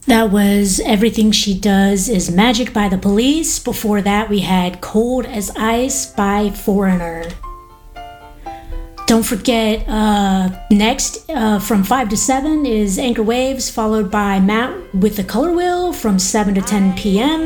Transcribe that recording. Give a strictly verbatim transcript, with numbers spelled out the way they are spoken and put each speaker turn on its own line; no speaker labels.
That was Everything She Does Is Magic by The Police. Before that, we had Cold as Ice by Foreigner. Don't forget, uh, next uh, from five to seven is Anchor Waves, followed by Matt with the Color Wheel from seven to ten p.m.